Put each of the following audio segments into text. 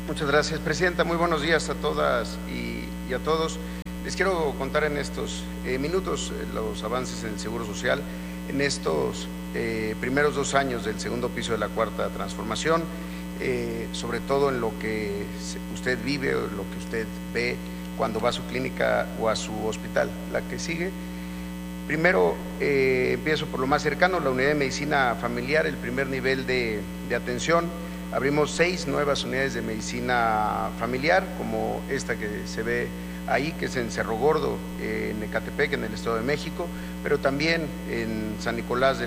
Muchas gracias, Presidenta. Muy buenos días a todas y a todos. Les quiero contar en estos minutos los avances en el Seguro Social en estos primeros 2 años del segundo piso de la Cuarta Transformación, sobre todo en lo que usted vive o lo que usted ve cuando va a su clínica o a su hospital. La que sigue. Primero, empiezo por lo más cercano, la unidad de medicina familiar, el primer nivel de atención. Abrimos 6 nuevas unidades de medicina familiar, como esta que se ve ahí, que es en Cerro Gordo, en Ecatepec, en el Estado de México, pero también en San Nicolás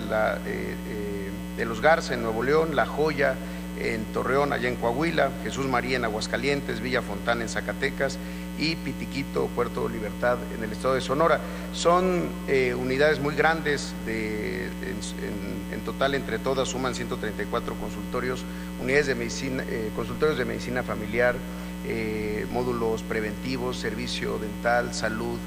de los Garza, en Nuevo León, La Joya, en Torreón, allá en Coahuila, Jesús María en Aguascalientes, Villa Fontana en Zacatecas y Pitiquito, Puerto Libertad en el estado de Sonora. Son unidades muy grandes, en total entre todas suman 134 consultorios, unidades de medicina, consultorios de medicina familiar, módulos preventivos, servicio dental, salud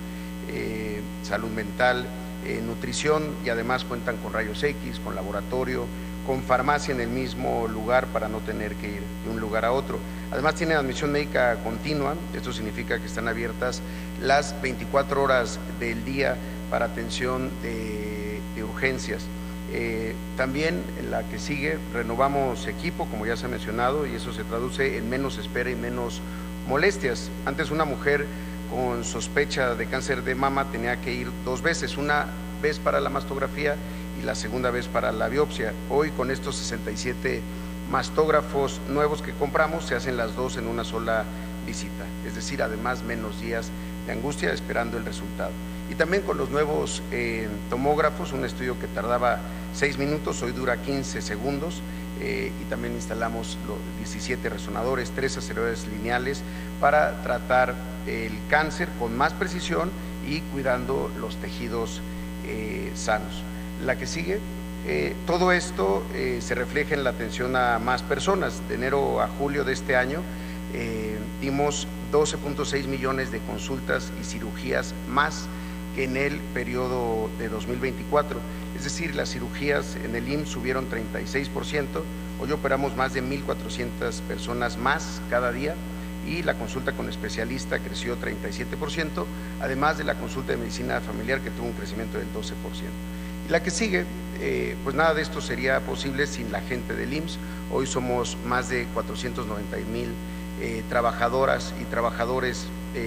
mental, nutrición, y además cuentan con rayos X, con laboratorio, con farmacia en el mismo lugar para no tener que ir de un lugar a otro. Además tienen admisión médica continua, esto significa que están abiertas las 24 horas del día para atención de urgencias. También en la que sigue renovamos equipo, como ya se ha mencionado, y eso se traduce en menos espera y menos molestias. Antes una mujer con sospecha de cáncer de mama tenía que ir 2 veces, una vez para la mastografía y la segunda vez para la biopsia. Hoy con estos 67 mastógrafos nuevos que compramos se hacen las 2 en una sola visita, es decir, además menos días de angustia esperando el resultado. Y también con los nuevos tomógrafos, un estudio que tardaba 6 minutos, hoy dura 15 segundos, y también instalamos los 17 resonadores, 3 aceleradores lineales para tratar el cáncer con más precisión y cuidando los tejidos sanos. La que sigue, todo esto se refleja en la atención a más personas. De enero a julio de este año dimos 12.6 millones de consultas y cirugías más que en el periodo de 2024, es decir, las cirugías en el IMSS subieron 36%, hoy operamos más de 1,400 personas más cada día y la consulta con especialista creció 37%, además de la consulta de medicina familiar que tuvo un crecimiento del 12%. Y la que sigue, pues nada de esto sería posible sin la gente del IMSS. Hoy somos más de 490,000 trabajadoras y trabajadores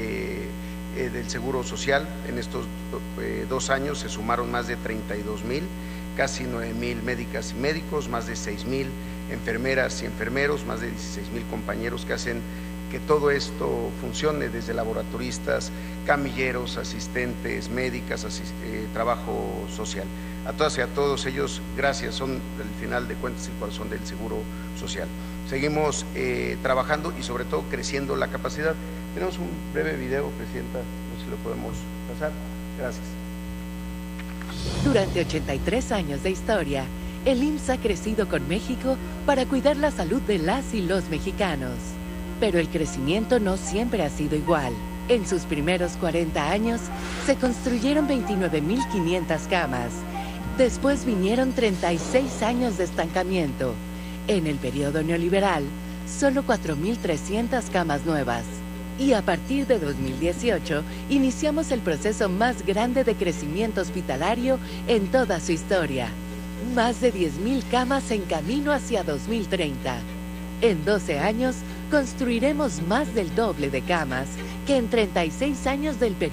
del Seguro Social. En estos 2 años se sumaron más de 32,000, casi 9,000 médicas y médicos, más de 6,000 enfermeras y enfermeros, más de 16,000 compañeros que hacen que todo esto funcione, desde laboratoristas, camilleros, asistentes, médicas, trabajo social. A todas y a todos ellos, gracias, son al final de cuentas el corazón del Seguro Social. Seguimos trabajando y sobre todo creciendo la capacidad. Tenemos un breve video, Presidenta, no sé si lo podemos pasar. Gracias. Durante 83 años de historia, el IMSS ha crecido con México para cuidar la salud de las y los mexicanos. Pero el crecimiento no siempre ha sido igual. En sus primeros 40 años, se construyeron 29,500 camas. Después vinieron 36 años de estancamiento. En el periodo neoliberal, solo 4,300 camas nuevas. Y a partir de 2018, iniciamos el proceso más grande de crecimiento hospitalario en toda su historia. Más de 10,000 camas en camino hacia 2030. En 12 años, construiremos más del doble de camas que en 36 años del periodo